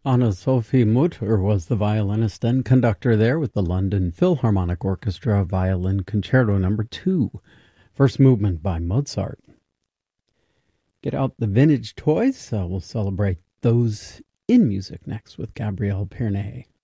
Anna-Sophie Mutter was the violinist and conductor there with the London Philharmonic Orchestra Violin Concerto No. 2, first movement by Mozart. Get out the vintage toys. We'll celebrate those in music next with Gabrielle Pernay.